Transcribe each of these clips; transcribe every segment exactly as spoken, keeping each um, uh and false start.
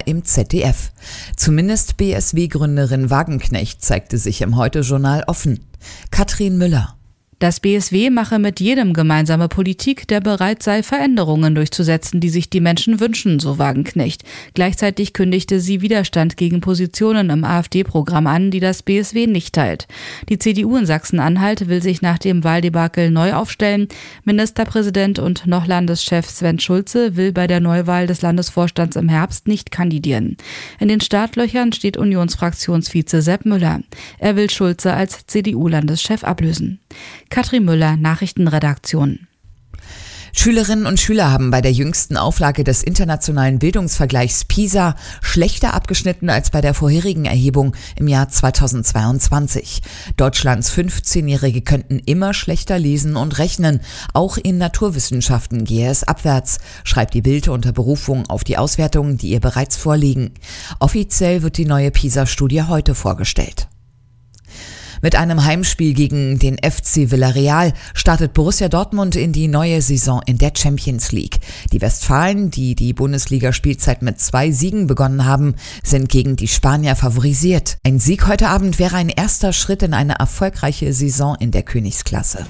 Jahr im Z D F. Zumindest B S W-Gründerin Wagenknecht zeigte sich im Heute-Journal offen. Katrin Müller. Das B S W mache mit jedem gemeinsame Politik, der bereit sei, Veränderungen durchzusetzen, die sich die Menschen wünschen, so Wagenknecht. Gleichzeitig kündigte sie Widerstand gegen Positionen im AfD-Programm an, die das B S W nicht teilt. Die C D U in Sachsen-Anhalt will sich nach dem Wahldebakel neu aufstellen. Ministerpräsident und noch Landeschef Sven Schulze will bei der Neuwahl des Landesvorstands im Herbst nicht kandidieren. In den Startlöchern steht Unionsfraktionsvize Sepp Müller. Er will Schulze als C D U-Landeschef ablösen. Katrin Müller, Nachrichtenredaktion. Schülerinnen und Schüler haben bei der jüngsten Auflage des internationalen Bildungsvergleichs PISA schlechter abgeschnitten als bei der vorherigen Erhebung im Jahr zweitausendzweiundzwanzig. Deutschlands fünfzehnjährige könnten immer schlechter lesen und rechnen. Auch in Naturwissenschaften gehe es abwärts, schreibt die Bild unter Berufung auf die Auswertungen, die ihr bereits vorliegen. Offiziell wird die neue PISA-Studie heute vorgestellt. Mit einem Heimspiel gegen den F C Villarreal startet Borussia Dortmund in die neue Saison in der Champions League. Die Westfalen, die die Bundesliga-Spielzeit mit zwei Siegen begonnen haben, sind gegen die Spanier favorisiert. Ein Sieg heute Abend wäre ein erster Schritt in eine erfolgreiche Saison in der Königsklasse.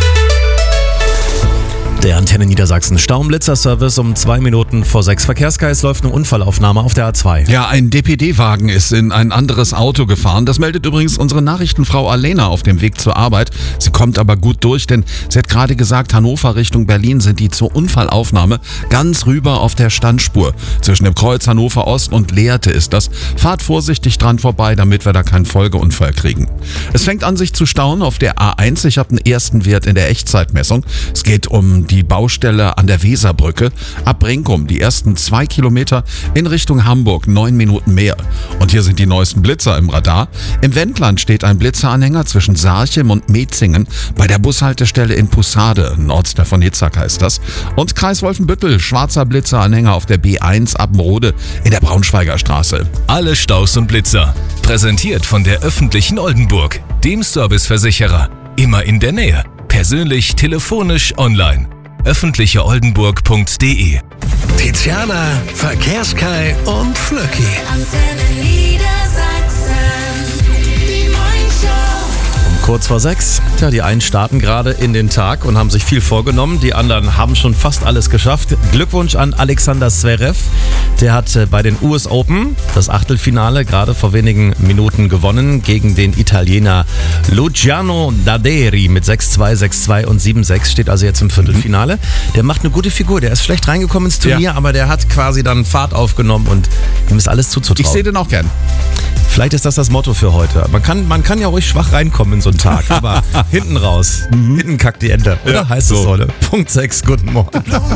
Der Antenne Niedersachsen Staumblitzer-Service um zwei Minuten vor sechs. Verkehrskreis läuft eine Unfallaufnahme auf der A zwei. Ja, ein D P D-Wagen ist in ein anderes Auto gefahren. Das meldet übrigens unsere Nachrichtenfrau Alena auf dem Weg zur Arbeit. Sie kommt aber gut durch, denn sie hat gerade gesagt, Hannover Richtung Berlin sind die zur Unfallaufnahme ganz rüber auf der Standspur. Zwischen dem Kreuz Hannover Ost und Lehrte ist das. Fahrt vorsichtig dran vorbei, damit wir da keinen Folgeunfall kriegen. Es fängt an, sich zu stauen auf der A eins. Ich habe einen ersten Wert in der Echtzeitmessung. Es geht um die Baustelle an der Weserbrücke. Ab Brinkum die ersten zwei Kilometer in Richtung Hamburg, neun Minuten mehr. Und hier sind die neuesten Blitzer im Radar. Im Wendland steht ein Blitzeranhänger zwischen Sarchem und Metzingen bei der Bushaltestelle in Pussade, ein Ortsteil von Hitzak heißt das. Und Kreis Wolfenbüttel, schwarzer Blitzeranhänger auf der B eins Appenrode in der Braunschweiger Straße. Alle Staus und Blitzer. Präsentiert von der öffentlichen Oldenburg, dem Serviceversicherer. Immer in der Nähe. Persönlich, telefonisch, online. öffentliche oldenburg punkt de. Tiziana, Verkehrskai und Flöcki. Antenne Niedersachsen, die Morningshow. Um kurz vor sechs. Tja, die einen starten gerade in den Tag und haben sich viel vorgenommen. Die anderen haben schon fast alles geschafft. Glückwunsch an Alexander Zverev. Der hat bei den U S Open das Achtelfinale gerade vor wenigen Minuten gewonnen gegen den Italiener Luciano Daderi mit sechs zwei, sechs zwei und sieben sechs. Steht also jetzt im Viertelfinale. Der macht eine gute Figur. Der ist schlecht reingekommen ins Turnier, ja. aber der hat quasi dann Fahrt aufgenommen und ihm ist alles zuzutrauen. Ich sehe den auch gern. Vielleicht ist das das Motto für heute. Man kann, man kann ja ruhig schwach reinkommen in so einen Tag, aber hinten raus, mhm. hinten kackt die Ente, oder? Ja, heißt es so. heute. Punkt sechs, guten Morgen.